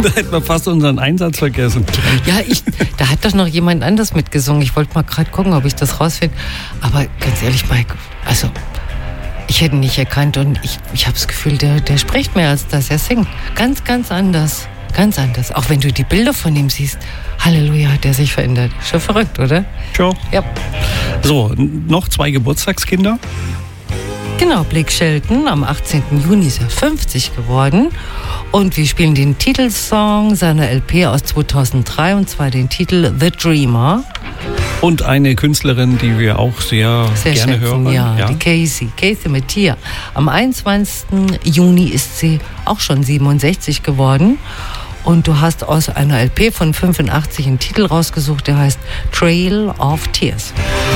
Da hätten wir fast unseren Einsatz vergessen. Ja, da hat doch noch jemand anders mitgesungen. Ich wollte mal gerade gucken, ob ich das rausfinde. Aber ganz ehrlich, Mike, also ich hätte ihn nicht erkannt und ich habe das Gefühl, der spricht mehr, als dass er singt. Ganz, ganz anders. Ganz anders. Auch wenn du die Bilder von ihm siehst. Halleluja, hat er sich verändert. Schon verrückt, oder? Schon. Ja. So, noch 2 Geburtstagskinder. Genau, Blake Shelton, am 18. Juni ist er 50 geworden. Und wir spielen den Titelsong seiner LP aus 2003, und zwar den Titel The Dreamer. Und eine Künstlerin, die wir auch sehr gerne schätzen, hören. Ja, die Casey Mattia. Am 21. Juni ist sie auch schon 67 geworden. Und du hast aus einer LP von 85 einen Titel rausgesucht, der heißt Trail of Tears.